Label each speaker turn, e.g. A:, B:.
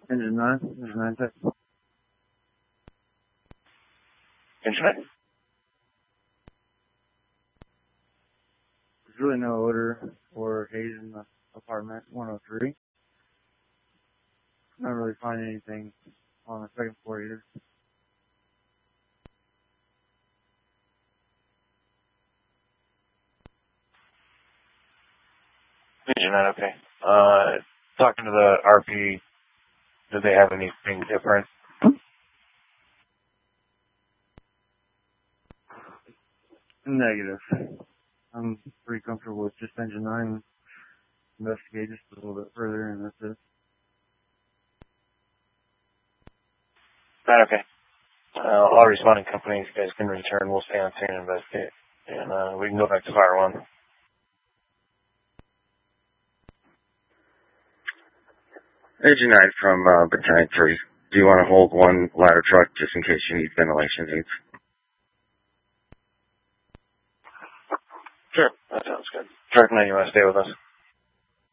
A: Engine 9. Engine 9 tech.
B: Engine 9?
A: There's really no odor or haze in the apartment 103. Not really finding anything on the second floor either.
B: Engine 9, okay. Talking to the RP, do they have anything different?
A: Negative. I'm pretty comfortable with just Engine 9. Investigate just a little bit further, and that's it.
B: Right, okay. All responding companies, you guys can return. We'll stay on scene and investigate. And we can go back to Fire 1.
C: Engine 9 from Battalion 3. Do you want to hold one ladder truck just in case you need ventilation needs?
B: Sure, that sounds good. Truck 9, you want to stay with us?